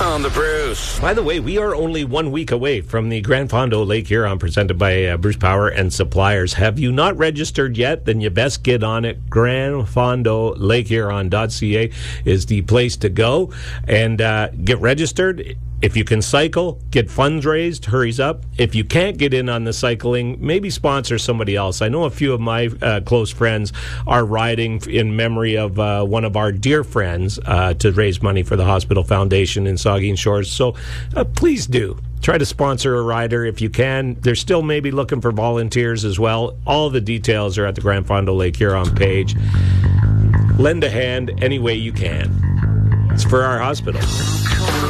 on the Bruce. By the way, we are only 1 week away from the Grand Fondo Lake Huron presented by Bruce Power and Suppliers. Have you not registered yet? Then you best get on it. GrandFondoLakeHuron.ca is the place to go and get registered. If you can cycle, get funds raised, hurries up. If you can't get in on the cycling, maybe sponsor somebody else. I know a few of my close friends are riding in memory of one of our dear friends to raise money for the Hospital Foundation in Saugeen Shores. So please do. Try to sponsor a rider if you can. They're still maybe looking for volunteers as well. All the details are at the Grand Fondo Lake Huron page. Lend a hand any way you can. It's for our hospital.